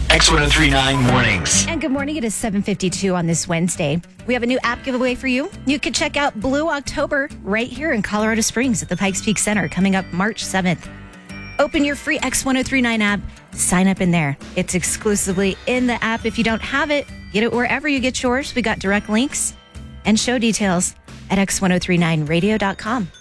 X1039 Mornings. And good morning. It is 7:52 on this Wednesday. We have a new app giveaway for you. You can check out Blue October right here in Colorado Springs at the Pikes Peak Center coming up March 7th. Open your free X1039 app. Sign up in there. It's exclusively in the app. If you don't have it, get it wherever you get yours. We got direct links and show details at x1039radio.com.